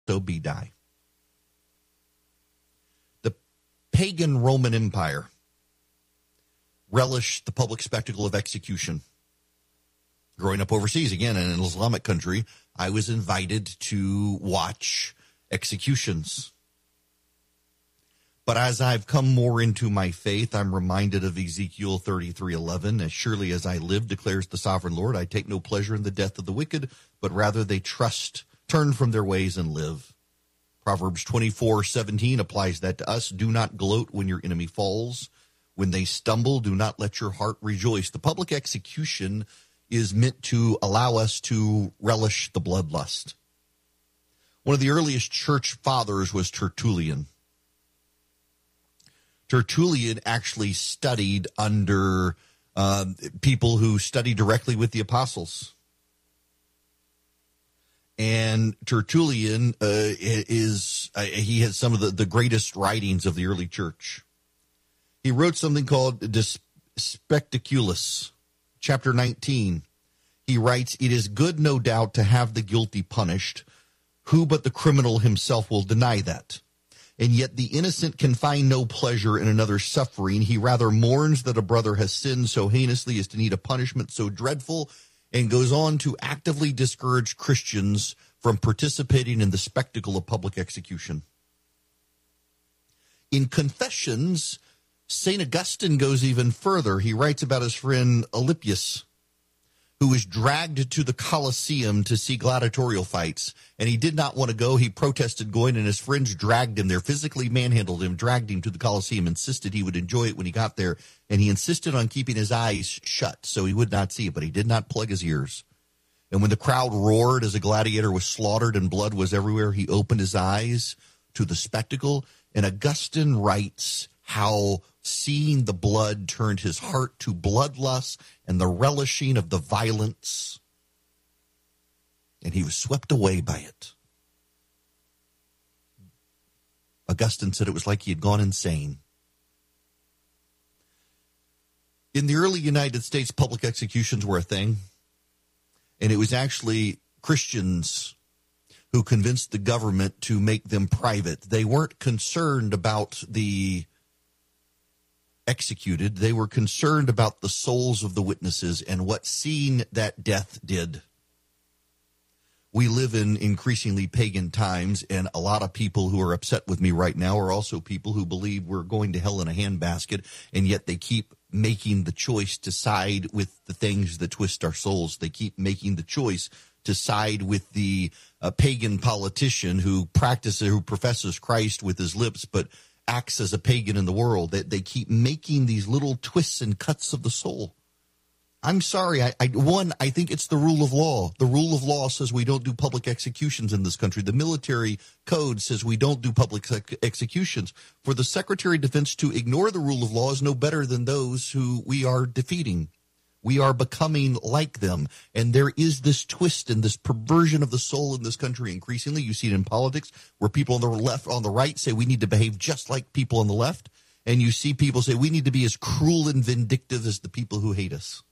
Bidi. The pagan Roman Empire relished the public spectacle of execution. Growing up overseas, again, in an Islamic country, I was invited to watch executions. But as I've come more into my faith, I'm reminded of Ezekiel 33:11. As surely as I live, declares the sovereign Lord, I take no pleasure in the death of the wicked, but rather they turn from their ways and live. Proverbs 24:17 applies that to us. Do not gloat when your enemy falls. When they stumble, do not let your heart rejoice. The public execution is meant to allow us to relish the bloodlust. One of the earliest church fathers was Tertullian. Tertullian actually studied under people who studied directly with the apostles. And Tertullian he has some of the greatest writings of the early church. He wrote something called De Spectaculis. Chapter 19, he writes, it is good, no doubt, to have the guilty punished. Who but the criminal himself will deny that? And yet the innocent can find no pleasure in another's suffering. He rather mourns that a brother has sinned so heinously as to need a punishment so dreadful, and goes on to actively discourage Christians from participating in the spectacle of public execution. In Confessions, St. Augustine goes even further. He writes about his friend Alypius, who was dragged to the Colosseum to see gladiatorial fights, and he did not want to go. He protested going, and his friends dragged him there, physically manhandled him, dragged him to the Colosseum, insisted he would enjoy it when he got there, and he insisted on keeping his eyes shut so he would not see it, but he did not plug his ears. And when the crowd roared as a gladiator was slaughtered and blood was everywhere, he opened his eyes to the spectacle, and Augustine writes how seeing the blood turned his heart to bloodlust and the relishing of the violence, and he was swept away by it. Augustine said it was like he had gone insane. In the early United States, public executions were a thing, and it was actually Christians who convinced the government to make them private. They weren't concerned about the executed. They were concerned about the souls of the witnesses and what seeing that death did. We live in increasingly pagan times, and a lot of people who are upset with me right now are also people who believe we're going to hell in a handbasket, and yet they keep making the choice to side with the things that twist our souls. They keep making the choice to side with the pagan politician who professes Christ with his lips, but acts as a pagan in the world. That they keep making these little twists and cuts of the soul. I'm sorry. I think it's the rule of law. The rule of law says we don't do public executions in this country. The military code says we don't do public executions. For the Secretary of Defense to ignore the rule of law is no better than those who we are defeating. We are becoming like them. And there is this twist and this perversion of the soul in this country increasingly. You see it in politics where people on the left, on the right say we need to behave just like people on the left. And you see people say we need to be as cruel and vindictive as the people who hate us.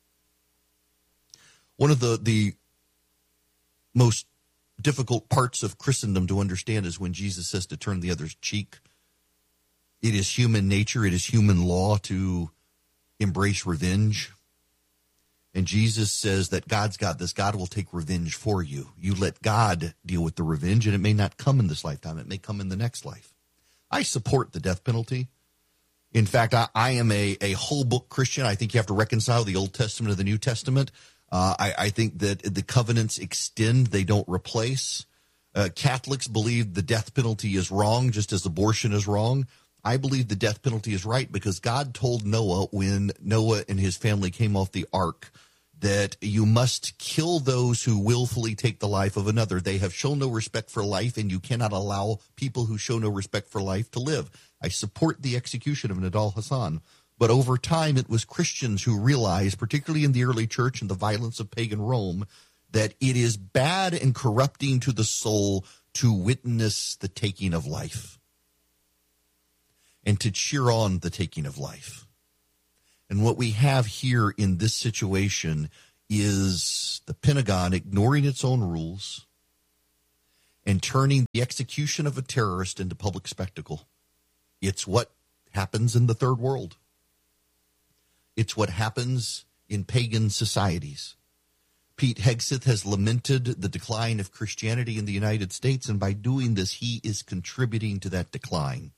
One of the most difficult parts of Christendom to understand is when Jesus says to turn the other's cheek. It is human nature, it is human law to embrace revenge. And Jesus says that God's got this. God will take revenge for you. You let God deal with the revenge, and it may not come in this lifetime. It may come in the next life. I support the death penalty. In fact, I am a whole book Christian. I think you have to reconcile the Old Testament and the New Testament. I think that the covenants extend, they don't replace. Catholics believe the death penalty is wrong, just as abortion is wrong. I believe the death penalty is right because God told Noah when Noah and his family came off the ark that you must kill those who willfully take the life of another. They have shown no respect for life, and you cannot allow people who show no respect for life to live. I support the execution of Nidal Hasan. But over time, it was Christians who realized, particularly in the early church and the violence of pagan Rome, that it is bad and corrupting to the soul to witness the taking of life and to cheer on the taking of life. And what we have here in this situation is the Pentagon ignoring its own rules and turning the execution of a terrorist into public spectacle. It's what happens in the third world. It's what happens in pagan societies. Pete Hegseth has lamented the decline of Christianity in the United States, and by doing this, he is contributing to that decline.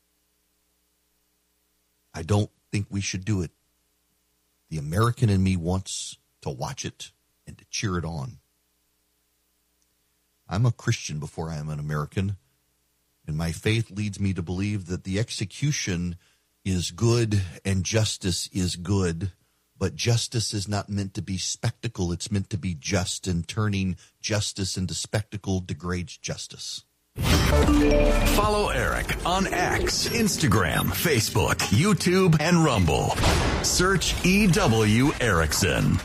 I don't think we should do it. The American in me wants to watch it and to cheer it on. I'm a Christian before I am an American, and my faith leads me to believe that the execution is good and justice is good, but justice is not meant to be spectacle. It's meant to be just, and turning justice into spectacle degrades justice. Follow Eric on X, Instagram, Facebook, YouTube, and Rumble. Search E.W. Erickson.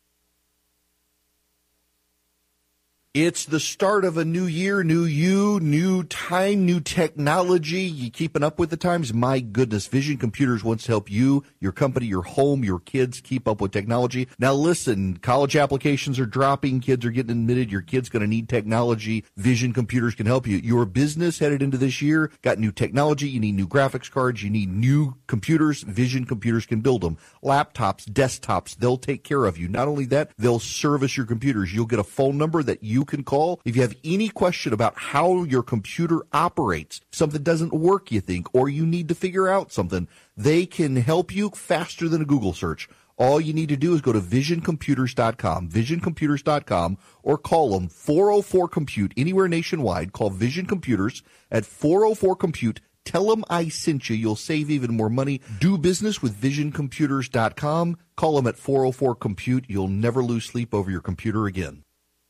It's the start of a new year, new you, new time, new technology. You keeping up with the times? My goodness, Vision Computers wants to help you, your company, your home, your kids keep up with technology. Now listen, college applications are dropping. Kids are getting admitted. Your kid's going to need technology. Vision Computers can help you. Your business headed into this year got new technology. You need new graphics cards. You need new computers. Vision Computers can build them. Laptops, desktops, they'll take care of you. Not only that, they'll service your computers. You'll get a phone number that you can call if you have any question about how your computer operates. Something doesn't work, you think, or you need to figure out something. They can help you faster than a Google search. All you need to do is go to visioncomputers.com, visioncomputers.com, or call them 404-COMPUTE anywhere nationwide. Call Vision Computers at 404-COMPUTE. Tell them I sent you. You'll save even more money. Do business with visioncomputers.com. Call them at 404-COMPUTE. You'll never lose sleep over your computer again.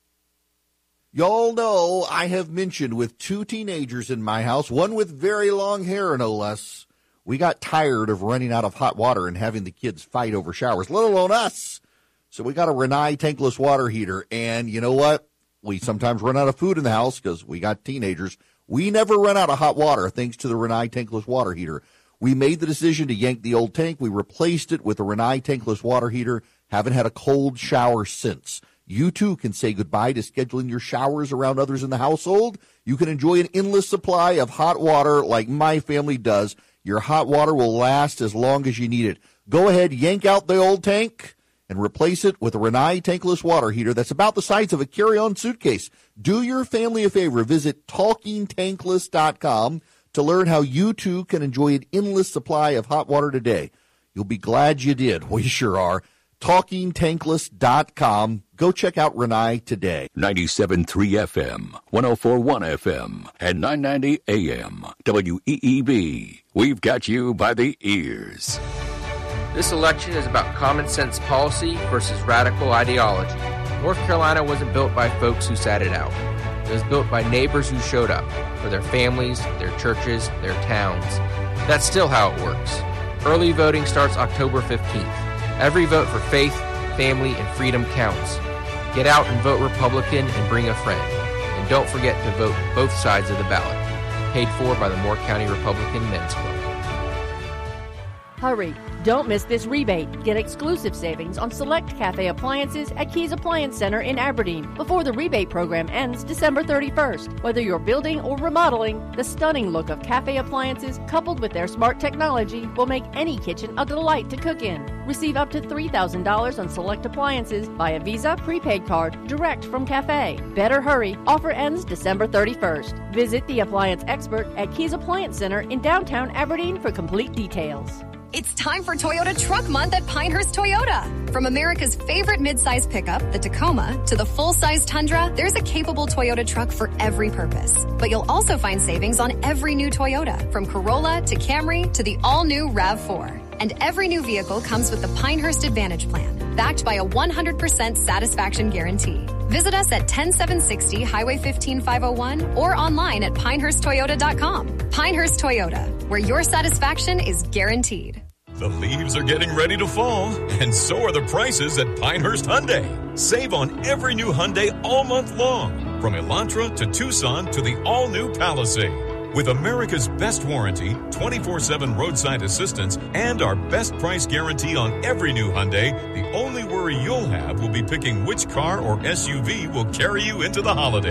Y'all know I have mentioned with two teenagers in my house, one with very long hair, no less. We got tired of running out of hot water and having the kids fight over showers, let alone us. So we got a Rinnai tankless water heater. And you know what? We sometimes run out of food in the house because we got teenagers. We never run out of hot water thanks to the Rinnai tankless water heater. We made the decision to yank the old tank. We replaced it with a Rinnai tankless water heater. Haven't had a cold shower since. You, too, can say goodbye to scheduling your showers around others in the household. You can enjoy an endless supply of hot water like my family does. Your hot water will last as long as you need it. Go ahead, yank out the old tank and replace it with a Rinnai tankless water heater that's about the size of a carry-on suitcase. Do your family a favor. Visit TalkingTankless.com to learn how you, too, can enjoy an endless supply of hot water today. You'll be glad you did. We sure are. TalkingTankless.com. Go check out Rinnai today. 97.3 FM, 104.1 FM, and 990 AM. WEEB. We've got you by the ears. This election is about common sense policy versus radical ideology. North Carolina wasn't built by folks who sat it out. It was built by neighbors who showed up for their families, their churches, their towns. That's still how it works. Early voting starts October 15th. Every vote for faith, family, and freedom counts. Get out and vote Republican and bring a friend. And don't forget to vote both sides of the ballot. Paid for by the Moore County Republican Men's Club. Hurry! Don't miss this rebate. Get exclusive savings on select cafe appliances at Keys Appliance Center in Aberdeen before the rebate program ends December 31st. Whether you're building or remodeling, the stunning look of cafe appliances coupled with their smart technology will make any kitchen a delight to cook in. Receive up to $3,000 on select appliances via Visa prepaid card direct from Cafe. Better hurry. Offer ends December 31st. Visit the appliance expert at Keys Appliance Center in downtown Aberdeen for complete details. It's time for Toyota Truck Month at Pinehurst Toyota. From America's favorite midsize pickup, the Tacoma, to the full-size Tundra, there's a capable Toyota truck for every purpose. But you'll also find savings on every new Toyota, from Corolla to Camry to the all-new RAV4. And every new vehicle comes with the Pinehurst Advantage Plan, backed by a 100% satisfaction guarantee. Visit us at 10760 Highway 15501 or online at pinehursttoyota.com. Pinehurst Toyota, where your satisfaction is guaranteed. The leaves are getting ready to fall, and so are the prices at Pinehurst Hyundai. Save on every new Hyundai all month long, from Elantra to Tucson to the all-new Palisade. With America's best warranty, 24/7 roadside assistance, and our best price guarantee on every new Hyundai, the only worry you'll have will be picking which car or SUV will carry you into the holidays.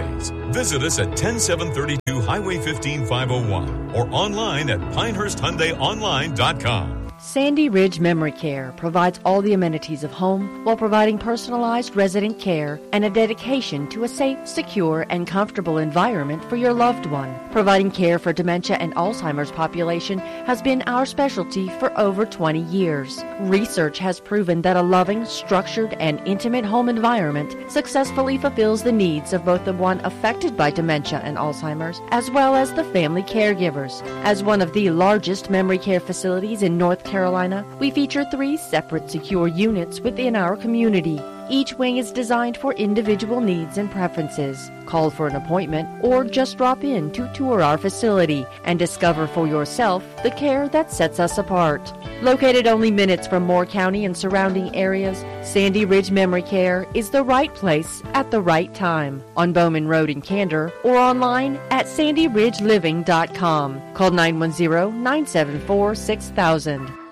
Visit us at 10732 Highway 15 501 or online at PinehurstHyundaiOnline.com. Sandy Ridge Memory Care provides all the amenities of home while providing personalized resident care and a dedication to a safe, secure, and comfortable environment for your loved one. Providing care for dementia and Alzheimer's population has been our specialty for over 20 years. Research has proven that a loving, structured, and intimate home environment successfully fulfills the needs of both the one affected by dementia and Alzheimer's as well as the family caregivers. As one of the largest memory care facilities in North Carolina, we feature 3 separate secure units within our community. Each wing is designed for individual needs and preferences. Call for an appointment or just drop in to tour our facility and discover for yourself the care that sets us apart. Located only minutes from Moore County and surrounding areas, Sandy Ridge Memory Care is the right place at the right time. On Bowman Road in Candor or online at sandyridgeliving.com. Call 910-974-6000.